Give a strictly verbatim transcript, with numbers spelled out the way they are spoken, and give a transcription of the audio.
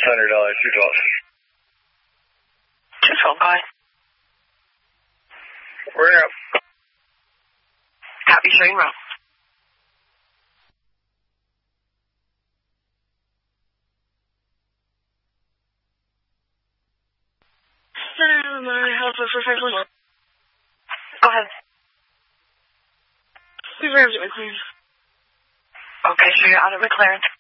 hundred dollars, two twelve. two twelve, bye. We're up. Happy trading route. Go ahead. Okay, so you're out of the clearance.